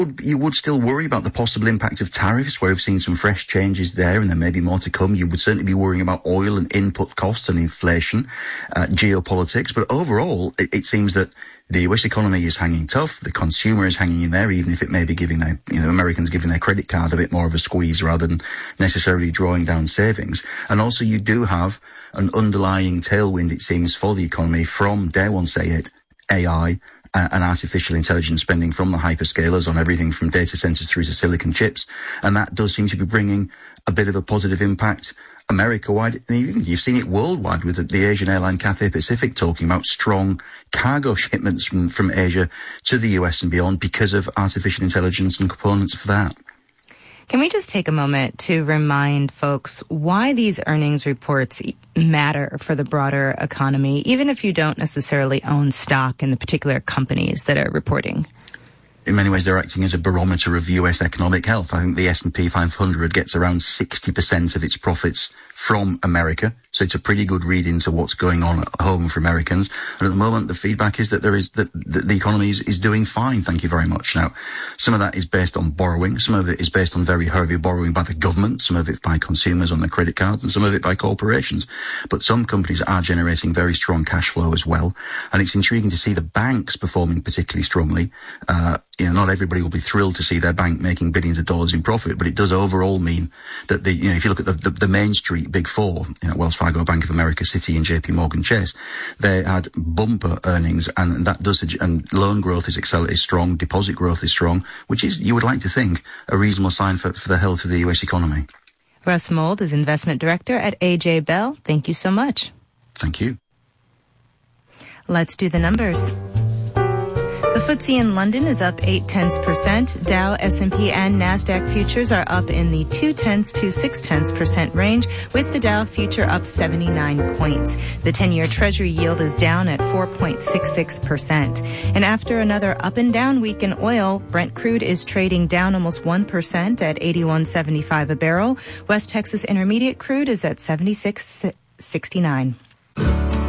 You would still worry about the possible impact of tariffs, where we've seen some fresh changes there, and there may be more to come. You would certainly be worrying about oil and input costs and inflation, geopolitics. But overall, it seems that the US economy is hanging tough. The consumer is hanging in there, even if it may be giving their, Americans giving their credit card a bit more of a squeeze rather than necessarily drawing down savings. And also you do have an underlying tailwind, it seems, for the economy from, dare one say it, AI, and artificial intelligence spending from the hyperscalers on everything from data centers through to silicon chips. And that does seem to be bringing a bit of a positive impact America-wide. And even you've seen it worldwide with the Asian airline Cathay Pacific talking about strong cargo shipments from Asia to the US and beyond because of artificial intelligence and components for that. Can we just take a moment to remind folks why these earnings reports matter for the broader economy, even if you don't necessarily own stock in the particular companies that are reporting? In many ways, they're acting as a barometer of US economic health. I think the S&P 500 gets around 60% of its profits from America. So it's a pretty good read into what's going on at home for Americans. And at the moment, the feedback is that the economy is doing fine. Thank you very much. Now, some of that is based on borrowing. Some of it is based on very heavy borrowing by the government. Some of it by consumers on their credit cards and some of it by corporations. But some companies are generating very strong cash flow as well. And it's intriguing to see the banks performing particularly strongly. Not everybody will be thrilled to see their bank making billions of dollars in profit, but it does overall mean that if you look at the Main Street Big Four, Wells Fargo, Bank of America, Citi, and JP Morgan Chase, they had bumper earnings, and that does, and loan growth is strong, deposit growth is strong, which is, you would like to think, a reasonable sign for the health of the US economy. Russ Mould is investment director at AJ Bell. Thank you so much. Thank you. Let's do the numbers. The FTSE in London is up 0.8%. Dow, S&P, and NASDAQ futures are up in the 0.2 to 0.6% range, with the Dow future up 79 points. The 10-year Treasury yield is down at 4.66%. And after another up and down week in oil, Brent crude is trading down almost 1% at $81.75 a barrel. West Texas Intermediate crude is at $76.69.